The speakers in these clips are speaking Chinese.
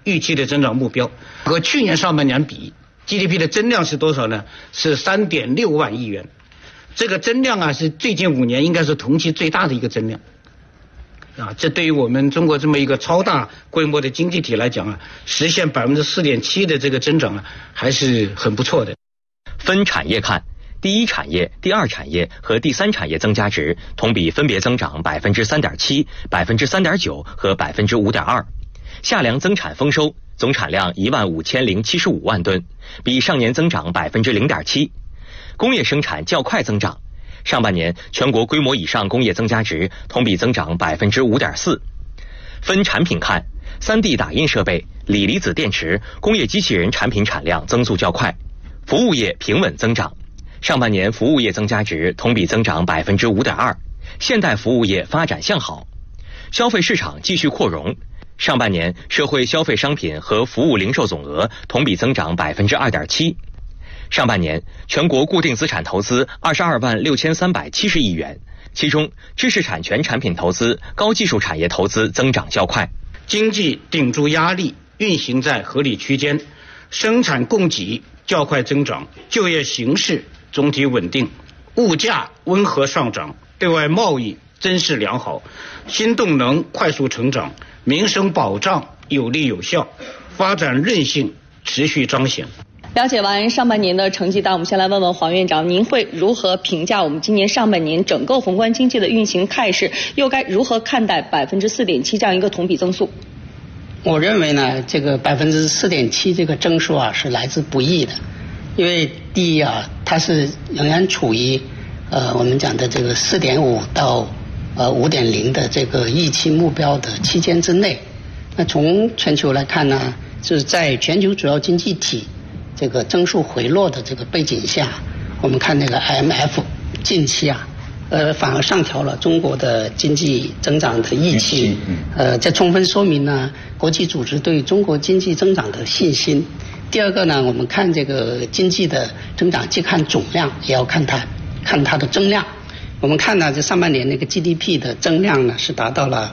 预期的增长目标。和去年上半年比 ，GDP 的增量是多少呢？是3.6万亿元。这个增量啊，是最近5年应该是同期最大的一个增量。这对于我们中国这么一个超大规模的经济体来讲啊，实现4.7%的这个增长啊，还是很不错的。 分产业看，第一产业、第二产业和第三产业增加值同比分别增长3.7%、3.9%和5.2%。夏粮增产丰收，总产量15075万吨，比上年增长0.7%。工业生产较快增长。上半年全国规模以上工业增加值同比增长5.4%。分产品看，3D 打印设备、锂离子电池、工业机器人产品产量增速较快，服务业平稳增长。上半年服务业增加值同比增长5.2%，现代服务业发展向好。消费市场继续扩容，上半年社会消费商品和服务零售总额同比增长2.7%。上半年全国固定资产投资22万6370亿元，其中知识产权产品投资、高技术产业投资增长较快。 经济顶住压力，运行在合理区间，生产供给较快增长，就业形势总体稳定，物价温和上涨，对外贸易增势良好，新动能快速成长，民生保障有力有效，发展韧性持续彰显。 了解完上半年的成绩单，我们先来问问黄院长，您会如何评价我们今年上半年整个宏观经济的运行态势？又该如何看待4.7%这样一个同比增速？ 我认为呢，这个4.7%这个增速啊是来之不易的，因为第一啊，它是仍然处于我们讲的这个4.5到5.0的这个预期目标的期间之内。那从全球来看呢，就是在全球主要经济体这个增速回落的这个背景下，我们看那个 IMF 近期啊，反而上调了中国的经济增长的预期，这充分说明呢，国际组织对中国经济增长的信心。第二个呢，我们看这个经济的增长，既看总量，也要看它的增量。我们看呢，这上半年那个 GDP 的增量呢是达到了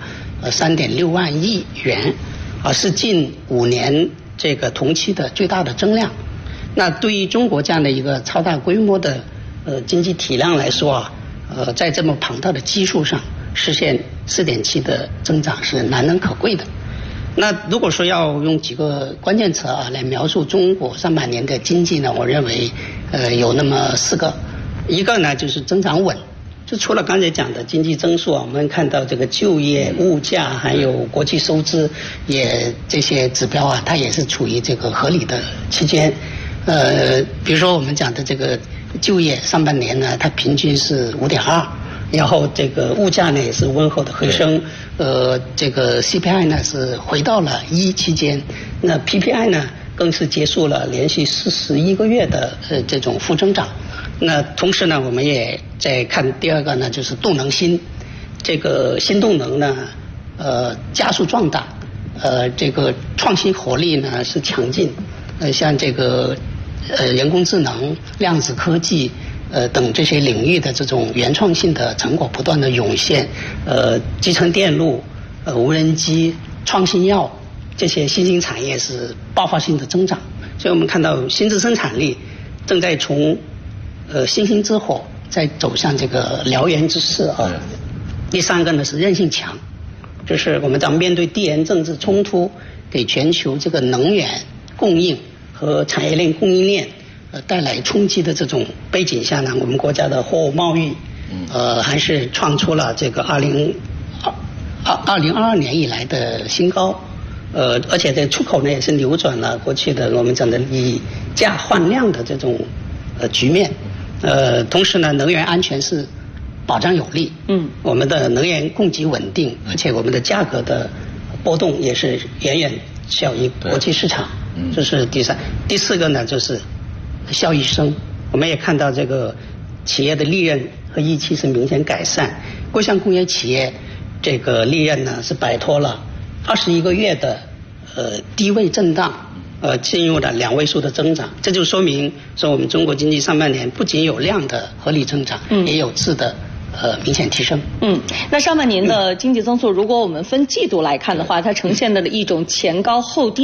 3.6万亿元，是近5年这个同期的最大的增量。那对于中国这样的一个超大规模的经济体量来说啊，在这么庞大的基数上实现4.7%的增长是难能可贵的。那如果说要用几个关键词啊来描述中国上半年的经济呢，我认为有那么4个。一个呢就是增长稳，就除了刚才讲的经济增速啊，我们看到这个就业、物价还有国际收支这些指标啊，它也是处于这个合理的期间。比如说我们讲的这个就业上半年呢，它平均是5.2%，然后这个物价呢也是温和的回升，这个 CPI 呢是回到了1期间，那 PPI 呢更是结束了连续41个月的这种负增长。那同时呢，我们也在看第二个呢，就是动能新，这个新动能呢，加速壮大，这个创新活力呢是强劲，像这个人工智能、量子科技等这些领域的这种原创性的成果不断的涌现，集成电路、无人机、创新药这些新兴产业是爆发性的增长，所以我们看到新质生产力正在从星星之火在走向这个燎原之势啊。第三个呢是韧性强，就是我们在面对地缘政治冲突给全球这个能源供应和产业链供应链带来冲击的这种背景下呢，我们国家的货物贸易还是创出了这个2022年以来的新高，而且在出口呢也是扭转了过去的我们讲的以价换量的这种局面。同时呢，能源安全是保障有力，我们的能源供给稳定，而且我们的价格的波动也是远远小于国际市场，这是第三。第四个呢就是效益升，我们也看到这个企业的利润和预期是明显改善，各项工业企业这个利润呢是摆脱了21个月的低位震荡，进入了2位数的增长，这就说明说我们中国经济上半年不仅有量的合理增长，也有质的明显提升。 那上半年的经济增速，如果我们分季度来看的话，它呈现的一种前高后低